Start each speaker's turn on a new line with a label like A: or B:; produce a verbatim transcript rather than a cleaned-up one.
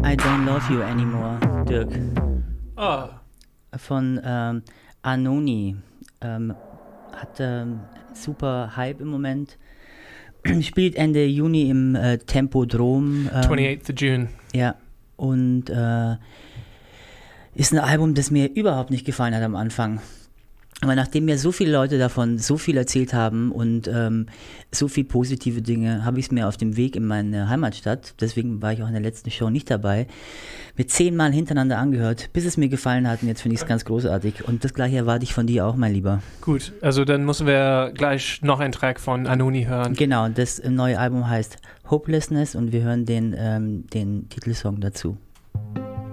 A: I Don't Love You Anymore, Dirk.
B: Oh.
A: Von ähm, Anoni. Ähm, hat ähm, super Hype im Moment. Spielt Ende Juni im äh, Tempodrom. Ähm,
B: twenty-eighth of June.
A: Ja, und äh, ist ein Album, das mir überhaupt nicht gefallen hat am Anfang. Aber nachdem mir so viele Leute davon so viel erzählt haben und ähm, so viele positive Dinge, habe ich es mir auf dem Weg in meine Heimatstadt, deswegen war ich auch in der letzten Show nicht dabei, mir zehnmal hintereinander angehört, bis es mir gefallen hat und jetzt finde ich es ganz großartig. Und das gleiche erwarte ich von dir auch, mein Lieber.
B: Gut, also dann müssen wir gleich noch einen Track von Anoni hören.
A: Genau, das neue Album heißt Hopelessness und wir hören den, ähm, den Titelsong dazu.